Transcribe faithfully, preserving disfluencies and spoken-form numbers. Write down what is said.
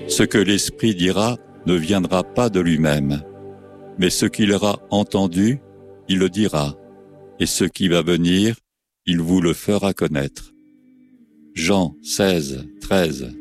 Ce que l'Esprit dira ne viendra pas de lui-même, mais ce qu'il aura entendu, il le dira, et ce qui va venir, il vous le fera connaître. Jean seize, treize.